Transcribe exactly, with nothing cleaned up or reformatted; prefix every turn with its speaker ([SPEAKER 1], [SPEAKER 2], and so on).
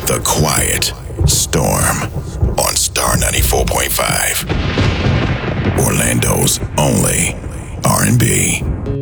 [SPEAKER 1] The Quiet Storm on Star ninety-four point five. Orlando's only R and B.